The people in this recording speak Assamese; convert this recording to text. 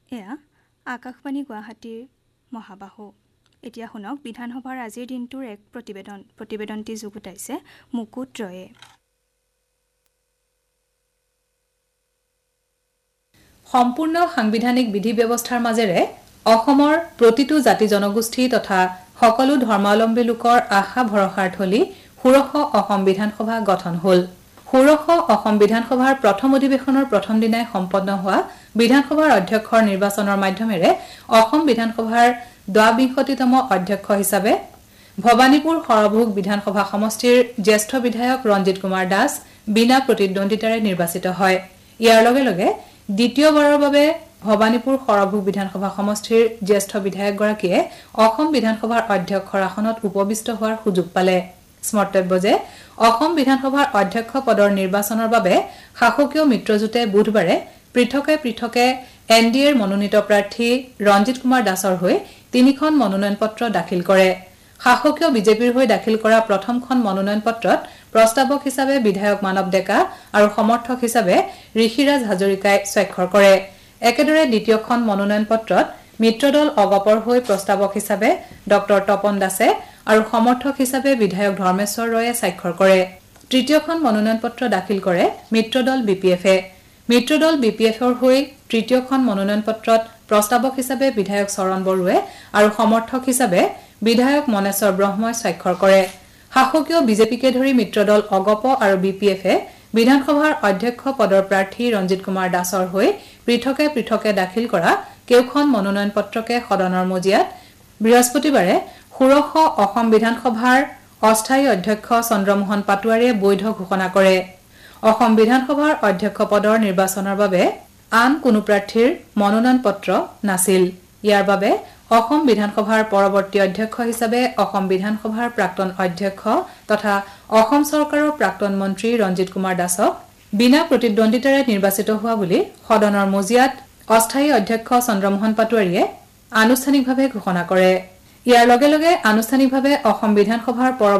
এয়া আকাশবাণী গুৱাহাটীৰ মহাবাহু। এতিয়া শুনক বিধানসভাৰ আজিৰ দিনটোৰ এক প্ৰতিবেদনটি যুগুতাইছে মুকুট ৰয়ে। সম্পূৰ্ণ সাংবিধানিক বিধি ব্যৱস্থাৰ মাজেৰে অসমৰ প্ৰতিটো জাতি জনগোষ্ঠী তথা সকলো ধৰ্মাৱলম্বী লোকৰ আশা ভৰসাৰ থলী ষোড়শ অসম বিধানসভা গঠন হ'ল। ষোড়শ অসম বিধানসভাৰ প্ৰথম অধিৱেশনৰ প্ৰথম দিনাই সম্পন্ন হোৱা বিধানসভাৰ অধ্যক্ষৰ নিৰ্বাচনৰ মাধ্যমেৰে অসম বিধানসভাৰ ২২তম অধ্যক্ষ হিচাপে ভৱানীপুৰ সৰভোগ বিধানসভা সমষ্টিৰ জ্যেষ্ঠ বিধায়ক ৰঞ্জিত কুমাৰ দাস বিনা প্ৰতিদ্বন্দ্বিতাৰে নিৰ্বাচিত হয়। ইয়াৰ লগে লগে দ্বিতীয়বাৰৰ বাবে ভৱানীপুৰ সৰভোগ বিধানসভা সমষ্টিৰ জ্যেষ্ঠ বিধায়কগৰাকীয়ে অসম বিধানসভাৰ অধ্যক্ষৰ আসনত উপবিষ্ট হোৱাৰ সুযোগ পালে। স্মৰ্তব্য যে অসম বিধানসভাৰ অধ্যক্ষ পদৰ নিৰ্বাচনৰ বাবে শাসকীয় মিত্ৰজোঁটে বুধবাৰে পৃথকে NDAৰ মনোনীত প্ৰাৰ্থী ৰঞ্জিত কুমাৰ দাসৰ হৈ ৩খন মনোনয়ন পত্ৰ দাখিল কৰে। শাসকীয় বিজেপিৰ হৈ দাখিল কৰা প্ৰথমখন মনোনয়ন পত্ৰত প্ৰস্তাৱক হিচাপে বিধায়ক মানৱ ডেকা আৰু সমৰ্থক হিচাপে ঋষিৰাজ হাজৰিকাই স্বাক্ষৰ কৰে। একেদৰে দ্বিতীয়খন মনোনয়ন পত্ৰত মিত্ৰদল অগপৰ হৈ প্ৰস্তাৱক হিচাপে ডক্টৰ তপন দাসে আৰু সমৰ্থক হিচাপে বিধায়ক ধৰ্মেশ্বৰ ৰয়ে স্বাক্ষৰ কৰে। তৃতীয়খন মনোনয়ন পত্ৰ দাখিল কৰে মিত্ৰদল BPF-এ। মিত্ৰদল BPF-ৰ হৈ তৃতীয়খন মনোনয়ন পত্ৰত প্ৰস্তাৱক হিচাপে বিধায়ক চৰণ বৰুৱে আৰু সমৰ্থক হিচাপে বিধায়ক মনেশ্বৰ ব্ৰহ্মই স্বাক্ষৰ কৰে। শাসকীয় বিজেপিকে ধৰি মিত্ৰদল অগপ আৰু BPF-এ বিধানসভাৰ অধ্যক্ষ পদৰ প্ৰাৰ্থী ৰঞ্জিত কুমাৰ দাসৰ হৈ পৃথকে দাখিল কৰা কেউখন মনোনয়ন পত্ৰকে সদনৰ মজিয়াত বৃহস্পতিবাৰে ষোড়শ অসম বিধানসভাৰ অস্থায়ী অধ্যক্ষ চন্দ্ৰমোহন পাটোৱাৰীয়ে বৈধ ঘোষণা কৰে। অসম বিধানসভাৰ অধ্যক্ষ পদৰ নিৰ্বাচনৰ বাবে আন কোনো প্ৰাৰ্থীৰ মনোনয়ন পত্ৰ নাছিল। ইয়াৰ বাবে অসম বিধানসভাৰ পৰৱৰ্তী অধ্যক্ষ হিচাপে অসম বিধানসভাৰ প্ৰাক্তন অধ্যক্ষ তথা অসম চৰকাৰৰ প্ৰাক্তন মন্ত্ৰী ৰঞ্জিত কুমাৰ দাসক বিনা প্ৰতিদ্বন্দ্বিতাৰে নিৰ্বাচিত হোৱা বুলি সদনৰ মজিয়াত অস্থায়ী অধ্যক্ষ চন্দ্ৰমোহন পাটোৱাৰীয়ে আনুষ্ঠানিকভাৱে ঘোষণা কৰে। ইয়াৰ লগে লগে আনুষ্ঠানিকভাৱে অসম বিধানসভাৰ